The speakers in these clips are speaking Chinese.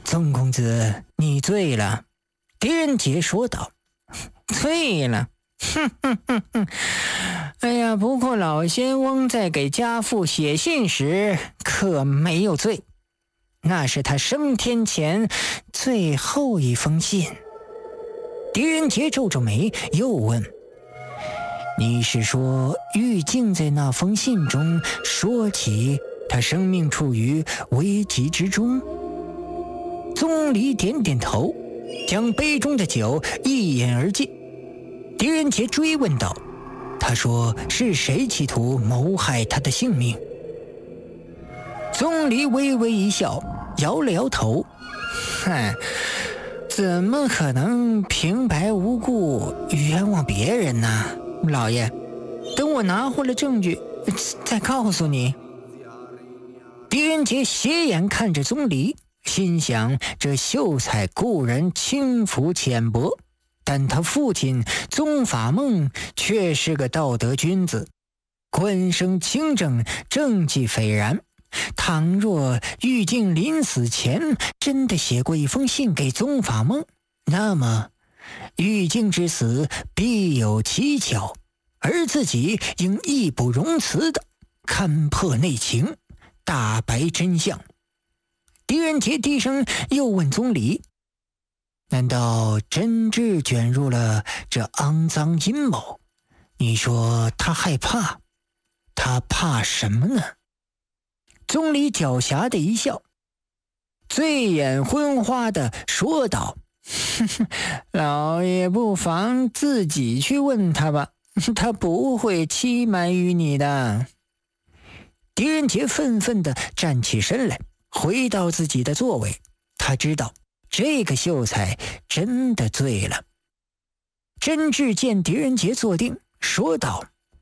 宗公子，你醉了。狄仁杰说道。醉了？哼哼哼哼！哎呀，不过老仙翁在给家父写信时可没有醉，那是他升天前最后一封信。狄仁杰皱皱眉，又问：你是说玉净在那封信中说起他生命处于危急之中？宗离点点头，将杯中的酒一饮而尽。狄仁杰追问道：他说是谁企图谋害他的性命？宗离微微一笑，摇了摇头：哼，怎么可能平白无故冤枉别人呢？老爷，等我拿回了证据再告诉你。狄仁杰斜眼看着宗离，心想这秀才固然轻浮浅薄，但他父亲宗法梦却是个道德君子，官声清正，政绩斐然。倘若玉净临死前真的写过一封信给宗法梦，那么玉净之死必有蹊跷，而自己应义不容辞地勘破内情，大白真相。狄仁杰低声又问宗离：难道真挚卷入了这肮脏阴谋？你说他害怕，他怕什么呢？宗离狡黠的一笑，醉眼昏花的说道：老爷不妨自己去问他吧，他不会欺瞒于你的。狄仁杰愤愤地站起身来，回到自己的座位。他知道这个秀才真的醉了。真挚见狄仁杰坐定，说道：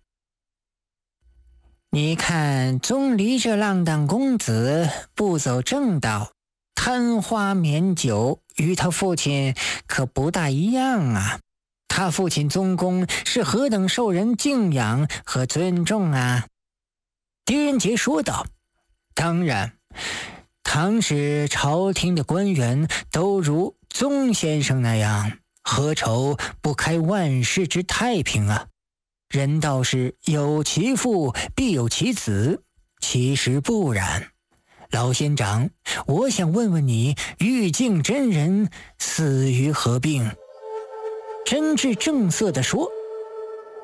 你看宗离这浪荡公子不走正道，贪花免酒，与他父亲可不大一样啊。他父亲宗公是何等受人敬仰和尊重啊。狄仁杰说道：当然，倘使朝廷的官员都如宗先生那样，何愁不开万世之太平啊？人道是有其父必有其子，其实不然。老仙长，我想问问你，玉净真人死于何病？真挚正色地说：